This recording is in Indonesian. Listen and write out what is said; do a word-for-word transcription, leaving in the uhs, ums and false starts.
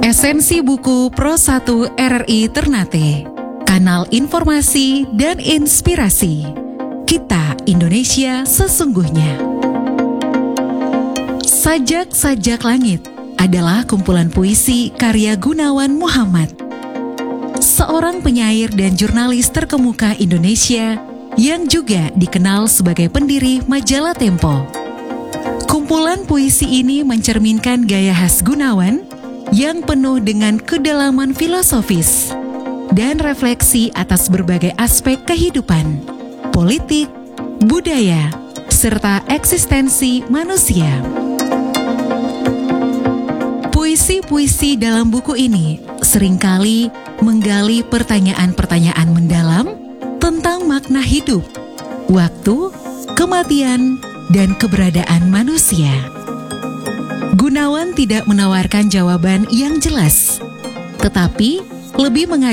Esensi buku Pro satu R R I Ternate, kanal informasi dan inspirasi. Kita Indonesia sesungguhnya. Sajak-sajak langit adalah kumpulan puisi karya Gunawan Muhammad, seorang penyair dan jurnalis terkemuka Indonesia yang juga dikenal sebagai pendiri majalah Tempo. Kumpulan puisi ini mencerminkan gaya khas Gunawan yang penuh dengan kedalaman filosofis dan refleksi atas berbagai aspek kehidupan, politik, budaya, serta eksistensi manusia. Puisi-puisi dalam buku ini seringkali menggali pertanyaan-pertanyaan mendalam tentang makna hidup, waktu, kematian, dan keberadaan manusia. Gunawan tidak menawarkan jawaban yang jelas, tetapi lebih mengajak